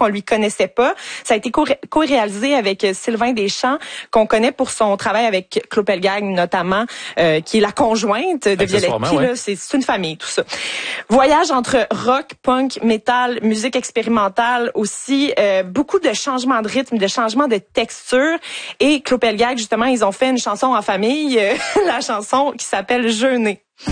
qu'on lui connaissait pas. Ça a été co-réalisé avec Sylvain Deschamps, qu'on connaît pour son travail avec Claude Pelgag notamment, qui est la conjointe de Violetti. Ouais. C'est une famille, tout ça. Voyage entre rock, punk, métal, musique expérimentale aussi, beaucoup de changements de rythme, de changements de texture. Et Claude Pelgag, justement, ils ont fait une chanson en famille, la chanson qui s'appelle Jeûner.